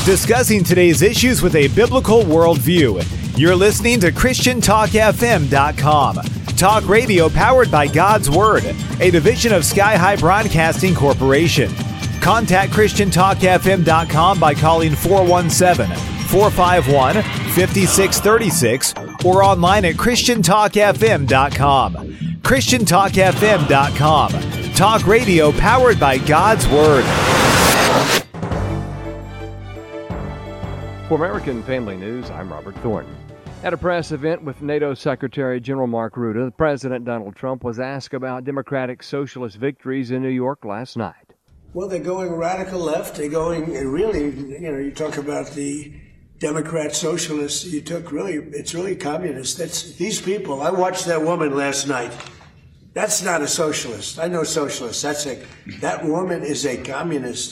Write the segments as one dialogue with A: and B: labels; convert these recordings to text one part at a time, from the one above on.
A: discussing today's issues with a biblical worldview. You're listening to ChristianTalkFM.com. Talk radio powered by God's Word, a division of Sky High Broadcasting Corporation. Contact ChristianTalkFM.com by calling 417-451-5636 or online at ChristianTalkFM.com. ChristianTalkFM.com. Talk radio powered by God's Word.
B: For American Family News, I'm Robert Thornton. At a press event with NATO Secretary General Mark Rutte, President Donald Trump was asked about Democratic Socialist victories in New York last night.
C: Well, they're going radical left. They're going really, you talk about the Democrat Socialists. It's really communist. That's these people. I watched that woman last night. That's not a socialist. I know socialists. That woman is a communist.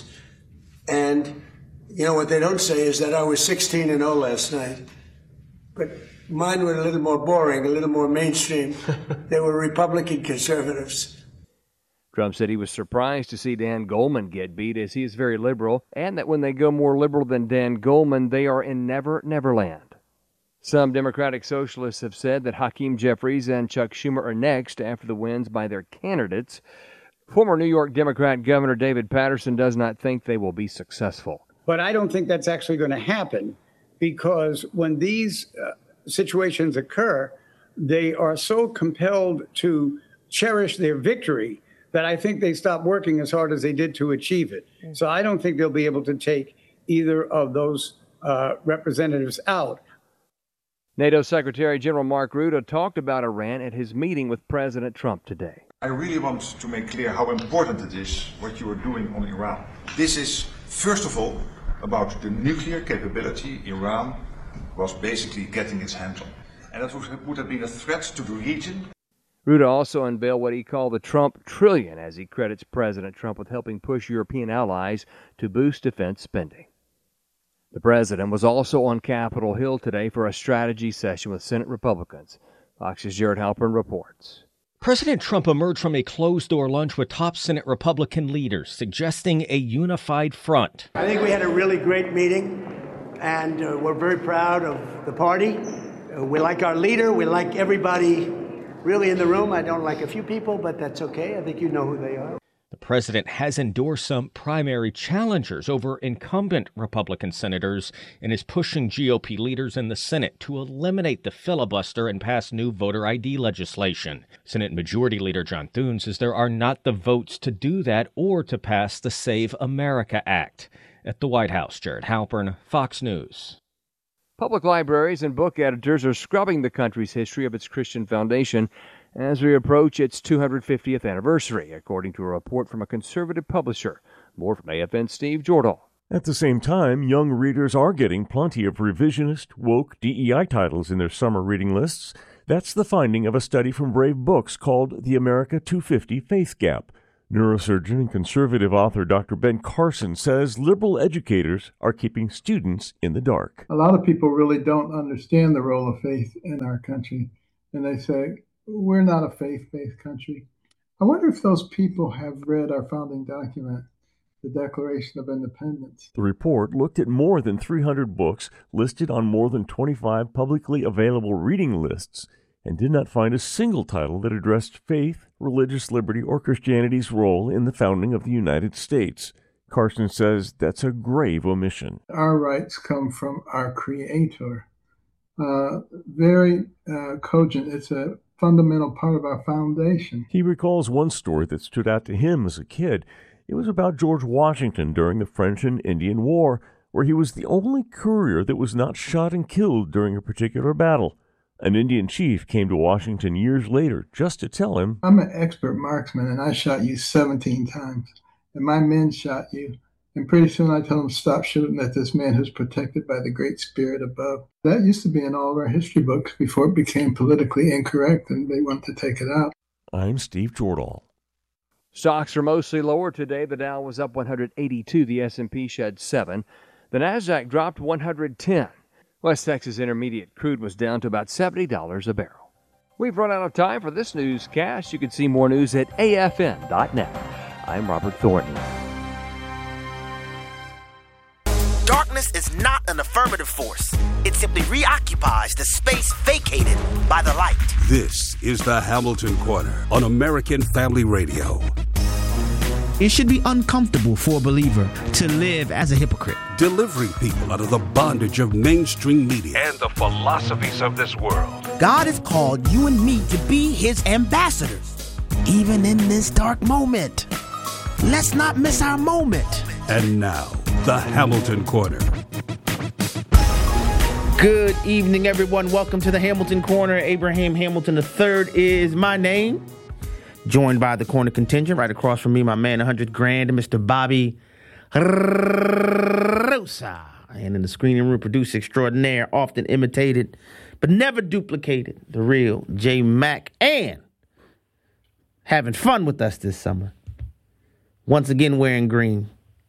C: And what they don't say is that I was 16-0 last night. But mine were a little more boring, a little more mainstream. They were Republican conservatives.
B: Trump said he was surprised to see Dan Goldman get beat, as he is very liberal, and that when they go more liberal than Dan Goldman, they are in Never Land. Some Democratic Socialists have said that Hakeem Jeffries and Chuck Schumer are next after the wins by their candidates. Former New York Democrat Governor David Paterson does not think they will be successful.
D: But I don't think that's actually going to happen, because when these situations occur, they are so compelled to cherish their victory that I think they stop working as hard as they did to achieve it. So I don't think they'll be able to take either of those representatives out.
B: NATO Secretary General Mark Rutte talked about Iran at his meeting with President Trump today.
E: I really want to make clear how important it is what you are doing on Iran. This is, first of all, about the nuclear capability Iran was basically getting its hands on. And that would have been a threat to the region.
B: Rutte also unveiled what he called the Trump Trillion, as he credits President Trump with helping push European allies to boost defense spending. The president was also on Capitol Hill today for a strategy session with Senate Republicans. Fox's Jared Halpern reports.
F: President Trump emerged from a closed-door lunch with top Senate Republican leaders, suggesting a unified front.
C: I think we had a really great meeting, and we're very proud of the party. We like our leader. We like everybody really in the room. I don't like a few people, but that's okay. I think you know who they are.
F: The president has endorsed some primary challengers over incumbent Republican senators and is pushing GOP leaders in the Senate to eliminate the filibuster and pass new voter ID legislation. Senate Majority Leader John Thune says there are not the votes to do that or to pass the Save America Act. At the White House, Jared Halpern, Fox News.
B: Public libraries and book editors are scrubbing the country's history of its Christian foundation as we approach its 250th anniversary, according to a report from a conservative publisher. More from AFN's Steve Jordahl.
G: At the same time, young readers are getting plenty of revisionist, woke DEI titles in their summer reading lists. That's the finding of a study from Brave Books called The America 250 Faith Gap. Neurosurgeon and conservative author Dr. Ben Carson says liberal educators are keeping students in the dark.
H: A lot of people really don't understand the role of faith in our country, and they say, we're not a faith-based country. I wonder if those people have read our founding document, the Declaration of Independence.
G: The report looked at more than 300 books listed on more than 25 publicly available reading lists and did not find a single title that addressed faith, religious liberty, or Christianity's role in the founding of the United States. Carson says that's a grave omission.
H: Our rights come from our Creator. Very cogent. It's a fundamental part of our foundation.
G: He recalls one story that stood out to him as a kid. It was about George Washington during the French and Indian War, where he was the only courier that was not shot and killed during a particular battle. An Indian chief came to Washington years later just to tell him,
H: I'm an expert marksman and I shot you 17 times, and my men shot you. And pretty soon I told them, stop shooting at this man who's protected by the Great Spirit above. That used to be in all of our history books before it became politically incorrect and they wanted to take it out.
G: I'm Steve Jordahl.
B: Stocks are mostly lower today. The Dow was up 182. The S&P shed 7. The Nasdaq dropped 110. West Texas Intermediate crude was down to about $70 a barrel. We've run out of time for this newscast. You can see more news at afn.net. I'm Robert Thornton.
I: Darkness is not an affirmative force. It simply reoccupies the space vacated by the light.
J: This is the Hamilton Corner on American Family Radio.
K: It should be uncomfortable for a believer to live as a hypocrite.
J: Delivering people out of the bondage of mainstream media and the philosophies of this world.
K: God has called you and me to be his ambassadors, even in this dark moment. Let's not miss our moment.
J: And now, the Hamilton Corner.
K: Good evening, everyone. Welcome to the Hamilton Corner. Abraham Hamilton III is my name. Joined by the corner contingent right across from me, my man, 100 grand, Mr. Bobby Rosa. And in the screening room, producer extraordinaire, often imitated, but never duplicated, the real J Mac, and having fun with us this summer. Once again, wearing green.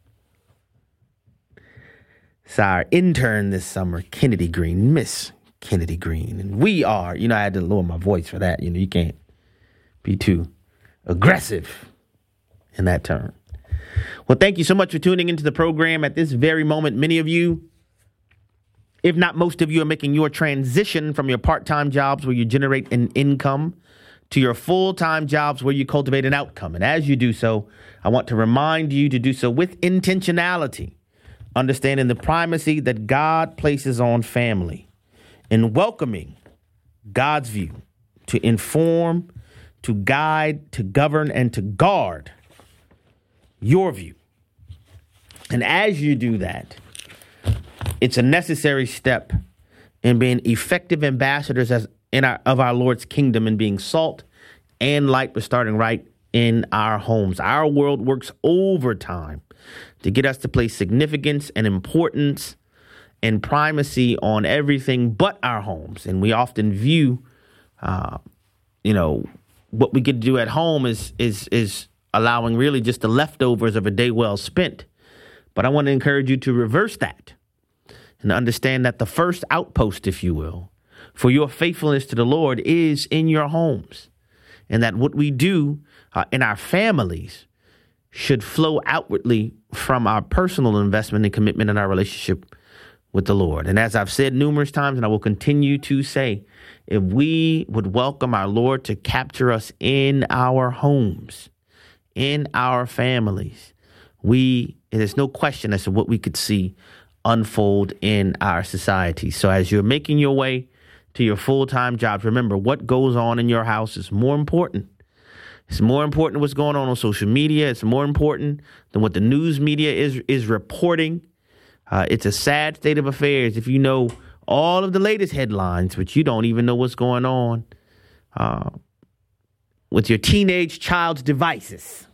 K: It's our intern this summer, Kennedy Green, Miss Kennedy Green. And we are, I had to lower my voice for that. You can't be too aggressive in that term. Well, thank you so much for tuning into the program at this very moment. Many of you, if not most of you, are making your transition from your part-time jobs where you generate an income to your full-time jobs where you cultivate an outcome. And as you do so, I want to remind you to do so with intentionality, understanding the primacy that God places on family and welcoming God's view to inform, to guide, to govern, and to guard your view. And as you do that, it's a necessary step in being effective ambassadors of our Lord's kingdom and being salt and light, but starting right in our homes. Our world works overtime to get us to place significance and importance and primacy on everything but our homes. And we often view, what we get to do at home is allowing really just the leftovers of a day well spent. But I want to encourage you to reverse that and understand that the first outpost, if you will, for your faithfulness to the Lord is in your homes, and that what we do in our families should flow outwardly from our personal investment and commitment in our relationship with the Lord. And as I've said numerous times, and I will continue to say, if we would welcome our Lord to capture us in our homes, in our families, there's no question as to what we could see unfold in our society. So as you're making your way to your full-time jobs, remember what goes on in your house is more important. It's more important what's going on social media. It's more important than what the news media is reporting. It's a sad state of affairs if you know all of the latest headlines, but you don't even know what's going on with your teenage child's devices.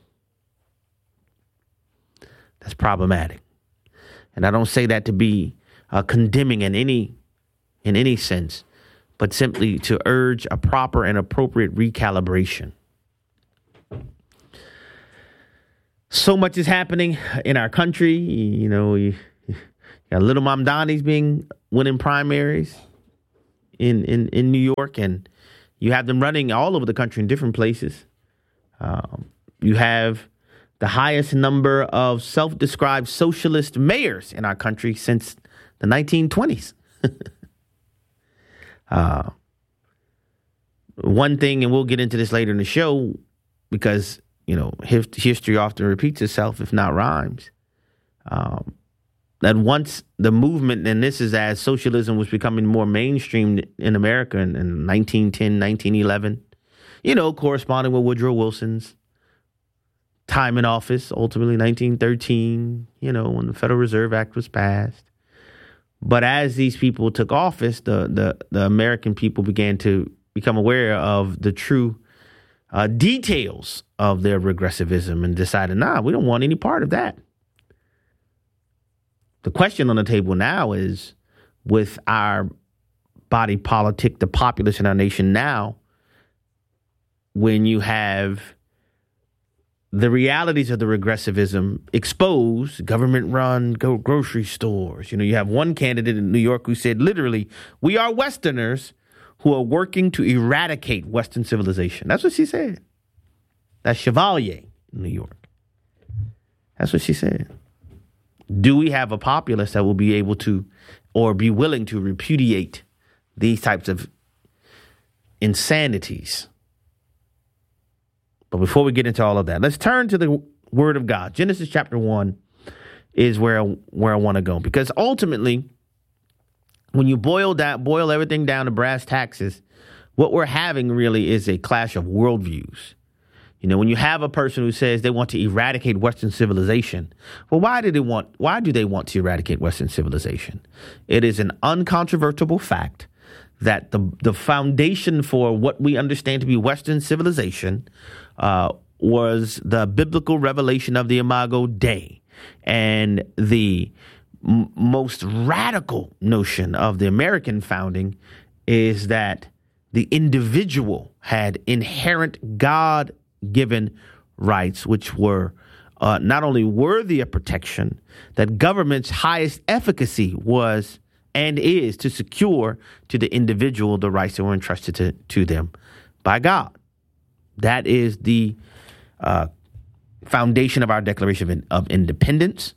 K: That's problematic. And I don't say that to be condemning in any sense, but simply to urge a proper and appropriate recalibration. So much is happening in our country. You got Little Mamdani's winning primaries in New York, and you have them running all over the country in different places. You have the highest number of self-described socialist mayors in our country since the 1920s. One thing, and we'll get into this later in the show, because history often repeats itself, if not rhymes. That once the movement, and this is as socialism was becoming more mainstream in America in 1910, 1911, corresponding with Woodrow Wilson's time in office, ultimately 1913, when the Federal Reserve Act was passed. But as these people took office, the American people began to become aware of the true details of their regressivism and decided, we don't want any part of that. The question on the table now is, with our body politic, the populace in our nation now, when you have the realities of the regressivism exposed, government-run grocery stores. You have one candidate in New York who said, literally, we are Westerners who are working to eradicate Western civilization. That's what she said. That's Chevalier in New York. That's what she said. Do we have a populace that will be able to or be willing to repudiate these types of insanities? But before we get into all of that, let's turn to the Word of God. Genesis chapter 1 is where I want to go, because ultimately, when you boil everything down to brass taxes, what we're having really is a clash of worldviews. You know, when you have a person who says they want to eradicate Western civilization, well, why do they want to eradicate Western civilization? It is an uncontrovertible fact that the foundation for what we understand to be Western civilization was the biblical revelation of the Imago Dei. And the most radical notion of the American founding is that the individual had inherent God-given rights, which were not only worthy of protection, that government's highest efficacy was and is to secure to the individual the rights that were entrusted to them by God. That is the foundation of our Declaration of Independence.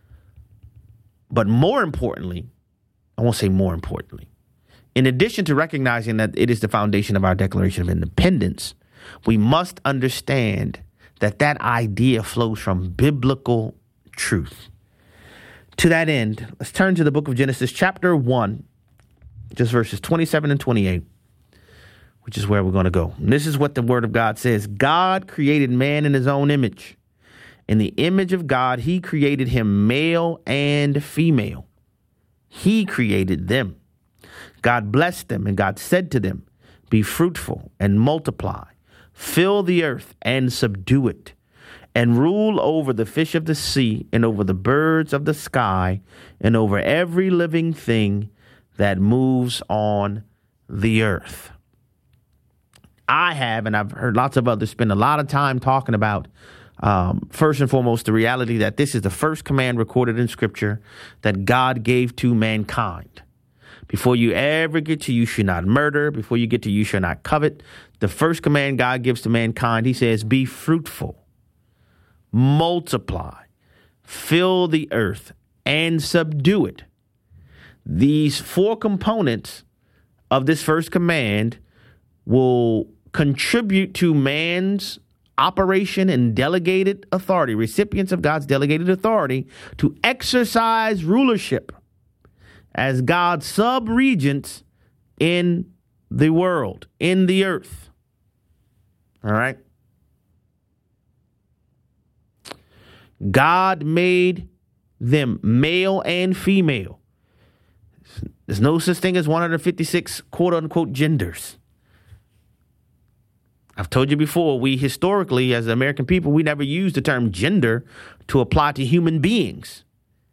K: But more importantly, I won't say more importantly, in addition to recognizing that it is the foundation of our Declaration of Independence, we must understand that that idea flows from biblical truth. To that end, let's turn to the book of Genesis, chapter 1, just verses 27 and 28, which is where we're going to go. And this is what the Word of God says. God created man in his own image. In the image of God, he created him male and female. He created them. God blessed them, and God said to them, be fruitful and multiply, fill the earth and subdue it, and rule over the fish of the sea and over the birds of the sky and over every living thing that moves on the earth. I have, and I've heard lots of others spend a lot of time talking about, first and foremost, the reality that this is the first command recorded in Scripture that God gave to mankind. Before you ever get to you shall not murder, before you get to you shall not covet, the first command God gives to mankind, he says, be fruitful, multiply, fill the earth, and subdue it. These four components of this first command will contribute to man's operation and delegated authority, recipients of God's delegated authority to exercise rulership as God's sub-regents in the world, in the earth. All right? God made them male and female. There's no such thing as 156 quote-unquote genders. I've told you before, we historically, as American people, we never used the term gender to apply to human beings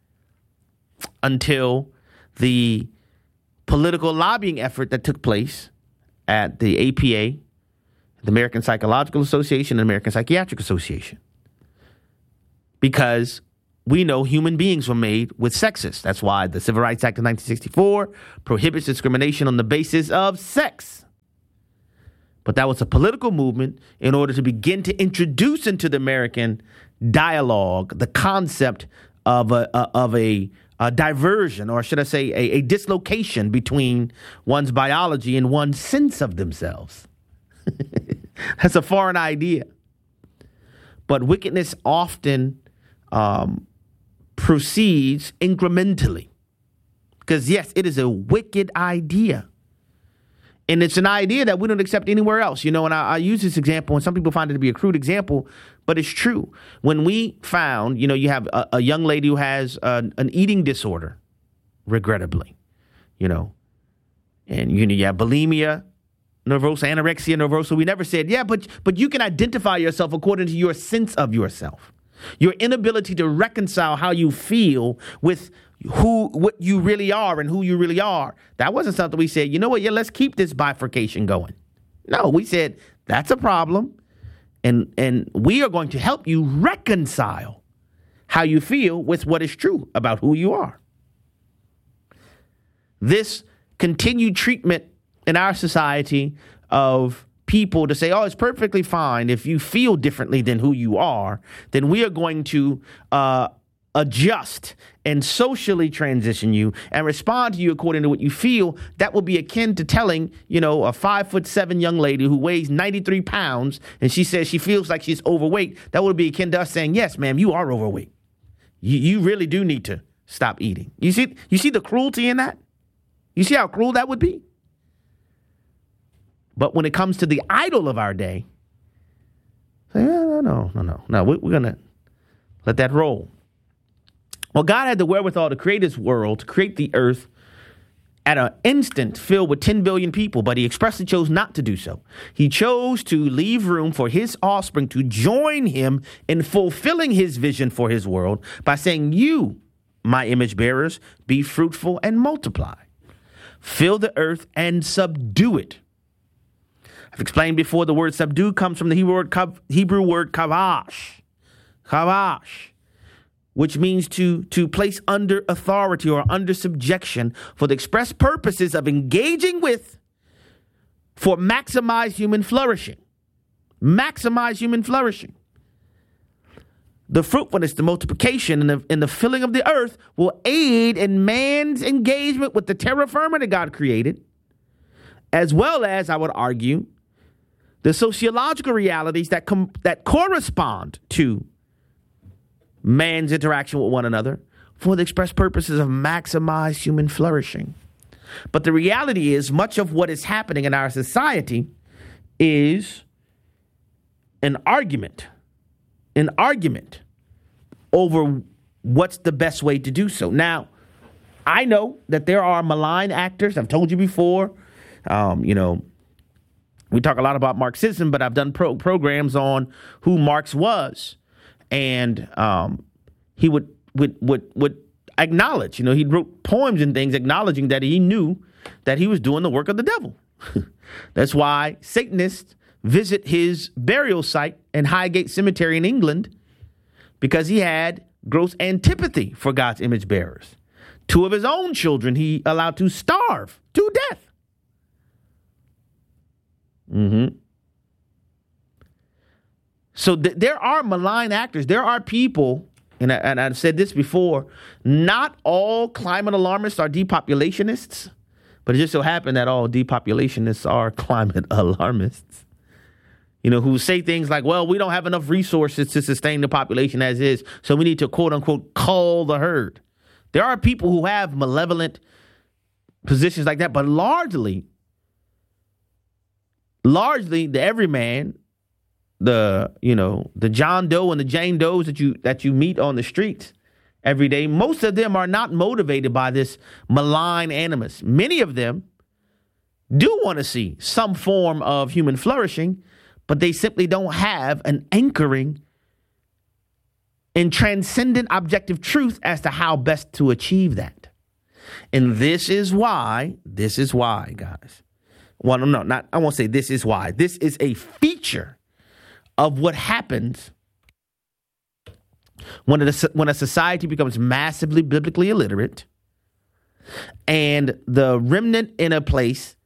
K: until the political lobbying effort that took place at the APA, the American Psychological Association, and American Psychiatric Association. Because we know human beings were made with sexes. That's why the Civil Rights Act of 1964 prohibits discrimination on the basis of sex. But that was a political movement in order to begin to introduce into the American dialogue the concept of a diversion, or should I say a dislocation between one's biology and one's sense of themselves. That's a foreign idea. But wickedness often proceeds incrementally. Because, yes, it is a wicked idea. And it's an idea that we don't accept anywhere else. You know, and I use this example, and some people find it to be a crude example, but it's true. When we found, you know, you have a young lady who has an eating disorder, regrettably, you know, and you have bulimia nervosa, anorexia nervosa. We never said, yeah, but you can identify yourself according to your sense of yourself. Your inability to reconcile how you feel with what you really are and who you really are. That wasn't something we said, you know what, yeah, let's keep this bifurcation going. No, we said that's a problem, and we are going to help you reconcile how you feel with what is true about who you are. This continued treatment in our society of people to say, oh, it's perfectly fine if you feel differently than who you are, then we are going to adjust and socially transition you and respond to you according to what you feel, that would be akin to telling, a 5'7" young lady who weighs 93 pounds and she says she feels like she's overweight. That would be akin to us saying, yes, ma'am, you are overweight. You really do need to stop eating. You see the cruelty in that? You see how cruel that would be? But when it comes to the idol of our day, say, no, we're going to let that roll. Well, God had the wherewithal to create his world, to create the earth at an instant filled with 10 billion people, but he expressly chose not to do so. He chose to leave room for his offspring to join him in fulfilling his vision for his world by saying, you, my image bearers, be fruitful and multiply. Fill the earth and subdue it. I've explained before the word subdue comes from the Hebrew word kavash. Kavash, which means to place under authority or under subjection for the express purposes of engaging with for maximize human flourishing. Maximize human flourishing. The fruitfulness, the multiplication, and the filling of the earth will aid in man's engagement with the terra firma that God created, as well as, I would argue, the sociological realities that correspond to man's interaction with one another for the express purposes of maximize human flourishing. But the reality is much of what is happening in our society is an argument over what's the best way to do so. Now, I know that there are malign actors. I've told you before, we talk a lot about Marxism, but I've done programs on who Marx was. And he would acknowledge, he wrote poems and things acknowledging that he knew that he was doing the work of the devil. That's why Satanists visit his burial site in Highgate Cemetery in England, because he had gross antipathy for God's image bearers. 2 of his own children he allowed to starve to death. So there are malign actors. There are people, and I've said this before, not all climate alarmists are depopulationists, but it just so happened that all depopulationists are climate alarmists. Who say things like, well, we don't have enough resources to sustain the population as is, so we need to, quote unquote, cull the herd. There are people who have malevolent positions like that, but largely the everyman, the John Doe and the Jane Does that you meet on the streets every day, most of them are not motivated by this malign animus. Many of them do want to see some form of human flourishing, but they simply don't have an anchoring in transcendent objective truth as to how best to achieve that. And this is why, guys. Well, no, I won't say this is why. This is a feature of what happens when a society becomes massively biblically illiterate and the remnant in a place